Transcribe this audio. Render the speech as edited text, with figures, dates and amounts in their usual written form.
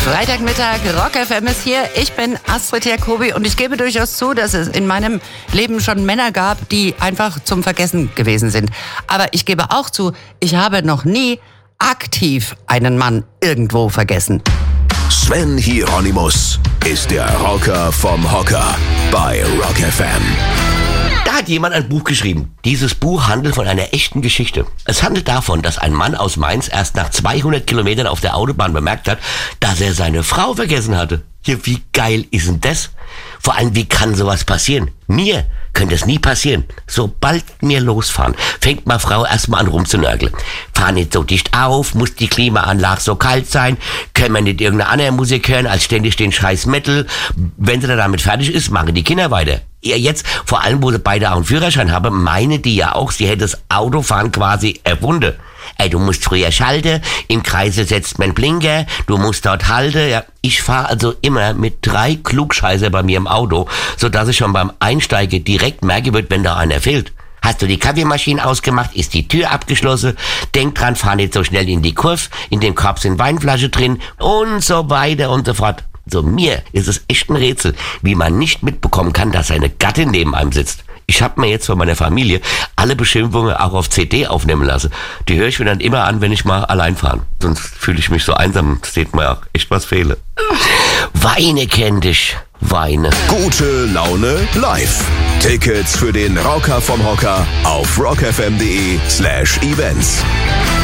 Freitagmittag, Rock FM ist hier. Ich bin Astrid Jacobi und ich gebe durchaus zu, dass es in meinem Leben schon Männer gab, die einfach zum Vergessen gewesen sind. Aber ich gebe auch zu, ich habe noch nie aktiv einen Mann irgendwo vergessen. Sven Hieronymus ist der Rocker vom Hocker bei Rock FM. Da hat jemand ein Buch geschrieben. Dieses Buch handelt von einer echten Geschichte. Es handelt davon, dass ein Mann aus Mainz erst nach 200 Kilometern auf der Autobahn bemerkt hat, dass er seine Frau vergessen hatte. Ja, wie geil ist denn das? Vor allem, wie kann sowas passieren? Mir könnte es nie passieren. Sobald wir losfahren, fängt meine Frau erstmal an rumzunörgeln. Fahr nicht so dicht auf, muss die Klimaanlage so kalt sein, können wir nicht irgendeine andere Musik hören als ständig den scheiß Metal. Wenn sie dann damit fertig ist, machen die Kinder weiter. Ja, jetzt, vor allem, wo sie beide auch einen Führerschein haben, meine die ja auch, sie hätte das Autofahren quasi erfunden. Ey, du musst früher schalten, im Kreise setzt man Blinker, du musst dort halten. Ja, ich fahre also immer mit 3 Klugscheißer bei mir im Auto, sodass ich schon beim Einsteigen direkt merken wird, wenn da einer fehlt. Hast du die Kaffeemaschine ausgemacht? Ist die Tür abgeschlossen? Denk dran, fahr nicht so schnell in die Kurve. In dem Korb sind Weinflasche drin und so weiter und so fort. So, mir ist es echt ein Rätsel, wie man nicht mitbekommen kann, dass seine Gattin neben einem sitzt. Ich habe mir jetzt von meiner Familie alle Beschimpfungen auch auf CD aufnehmen lassen. Die höre ich mir dann immer an, wenn ich mal allein fahre. Sonst fühle ich mich so einsam, seht mir auch echt was fehle. Weine kenn dich, weine. Gute Laune live. Tickets für den Rocker vom Hocker auf rockfm.de/events.